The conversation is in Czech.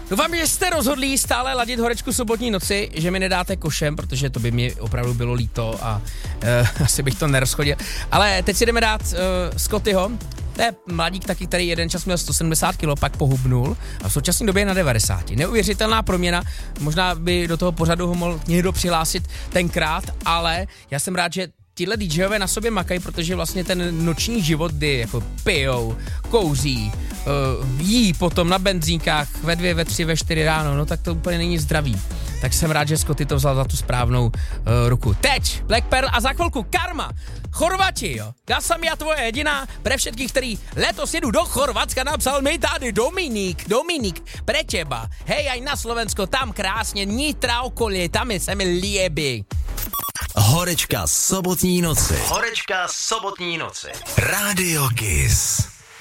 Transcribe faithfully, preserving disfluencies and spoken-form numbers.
Doufám, že jste rozhodlí stále ladit horečku sobotní noci, že mi nedáte košem, protože to by mi opravdu bylo líto a uh, asi bych to nerozchodil. Ale teď si jdeme dát uh, Scottyho. To je mladík taky, který jeden čas měl sto sedmdesát kilo, pak pohubnul a v současné době je na devadesát. Neuvěřitelná proměna, možná by do toho pořadu ho mohl někdo přihlásit tenkrát, ale já jsem rád, že tihle DJové na sobě makají, protože vlastně ten noční život, kdy jako pijou, kouří, uh, jí potom na benzínkách ve dvě, ve tři, ve čtyři ráno, no tak to úplně není zdravý. Tak jsem rád, že Scotty to vzal za tu správnou uh, ruku. Teď Black Pearl a za chvilku Karma. Chorvati, jo. Já jsem já tvoje jediná, pre všetkých, který letos jedu do Chorvatska, napsal mi tady Dominik, Dominik, pre teba. Hej, aj na Slovensko, tam krásně, Nitra okolie, tam je se mi líbí. Horečka sobotní noci. Horečka sobotní noci. Radio Kiss.